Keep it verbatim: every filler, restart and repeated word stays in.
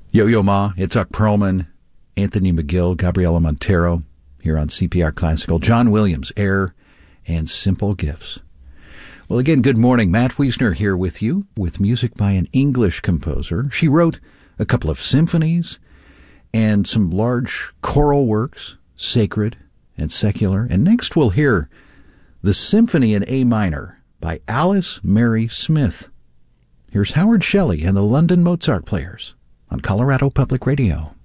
Yo-Yo Ma, Itzhak Perlman, Anthony McGill, Gabriela Montero, here on C P R Classical. John Williams, Air and Simple Gifts. Well, again, good morning. Matt Wiesner here with you, with music by an English composer. She wrote a couple of symphonies and some large choral works, sacred and secular. And next we'll hear the Symphony in A minor by Alice Mary Smith. Here's Howard Shelley and the London Mozart Players on Colorado Public Radio.